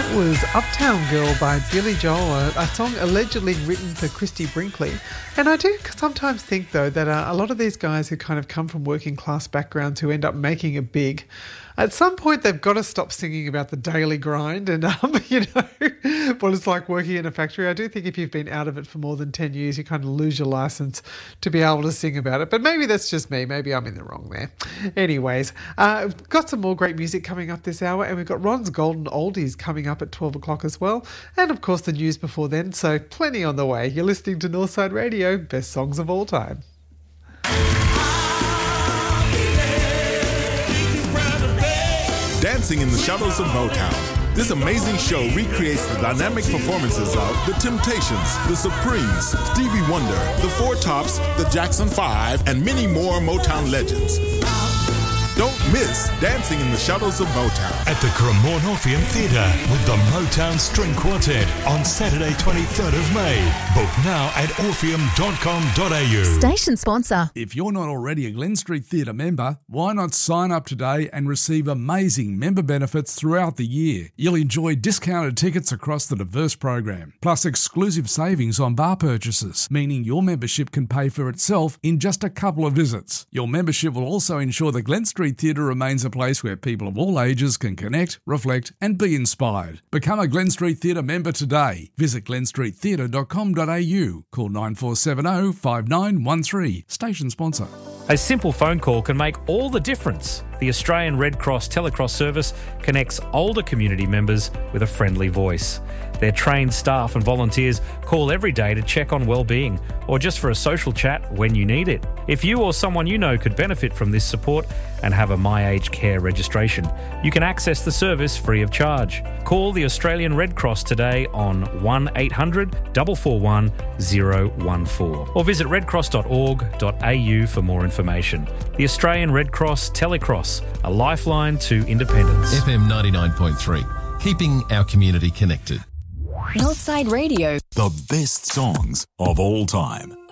Was Uptown Girl by Billy Joel, a song allegedly written for Christy Brinkley. And I do sometimes think, though, that a lot of these guys who kind of come from working class backgrounds who end up making it big, at some point they've got to stop singing about the daily grind and, what it's like working in a factory. I do think if you've been out of it for more than 10 years, you kind of lose your license to be able to sing about it. But maybe that's just me. Maybe I'm in the wrong there. Anyways, we've got some more great music coming up this hour, and we've got Ron's Golden Oldies coming up at 12 o'clock as well. And, of course, the news before then. So plenty on the way. You're listening to Northside Radio, best songs of all time. Dancing in the Shadows of Motown. This amazing show recreates the dynamic performances of The Temptations, The Supremes, Stevie Wonder, The Four Tops, The Jackson 5, and many more Motown legends. Don't miss Dancing in the Shadows of Motown at the Cremorne Orpheum Theatre with the Motown String Quartet on Saturday 23rd of May. Book now at orpheum.com.au. Station sponsor. If you're not already a Glen Street Theatre member, why not sign up today and receive amazing member benefits throughout the year? You'll enjoy discounted tickets across the diverse program, plus exclusive savings on bar purchases, meaning your membership can pay for itself in just a couple of visits. Your membership will also ensure the Glen Street Theatre remains a place where people of all ages can connect, reflect and be inspired. Become a Glen Street Theatre member today. Visit glenstreettheatre.com.au. Call 9470 5913. Station sponsor. A simple phone call can make all the difference. The Australian Red Cross Telecross service connects older community members with a friendly voice. Their trained staff and volunteers call every day to check on well-being or just for a social chat when you need it. If you or someone you know could benefit from this support and have a My Aged Care registration, you can access the service free of charge. Call the Australian Red Cross today on 1800 441 014 or visit redcross.org.au for more information. The Australian Red Cross Telecross, a lifeline to independence. FM 99.3, keeping our community connected. Northside Radio. The best songs of all time.